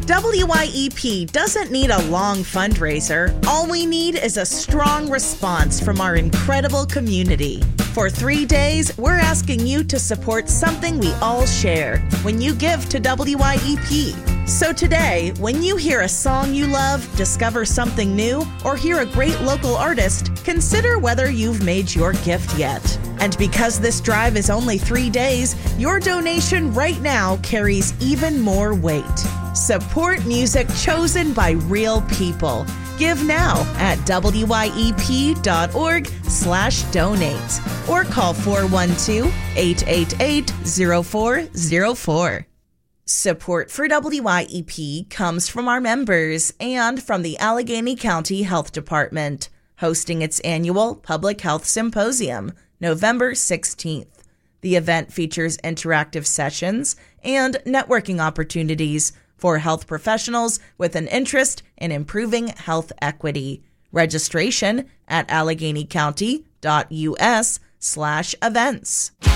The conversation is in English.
WYEP doesn't need a long fundraiser. All we need is a strong response from our incredible community. For 3 days, we're asking you to support something we all share when you give to WYEP. So today, when you hear a song you love, discover something new, or hear a great local artist, consider whether you've made your gift yet. And because this drive is only 3 days, your donation right now carries even more weight. Support music chosen by real people. Give now at wyep.org/donate or call 412-888-0404. Support for WYEP comes from our members and from the Allegheny County Health Department, hosting its annual Public Health Symposium, November 16th. The event features interactive sessions and networking opportunities for health professionals with an interest in improving health equity. Registration at AlleghenyCounty.us/events.